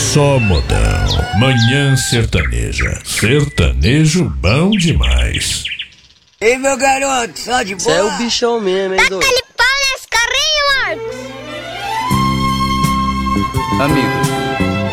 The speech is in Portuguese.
só modão. Manhã sertaneja. Sertanejo bom demais. Ei, meu garoto, só de boa? Cê é o bichão mesmo, hein, doido? Taca-lhe pau nesse carrinho, Marcos! Amigo,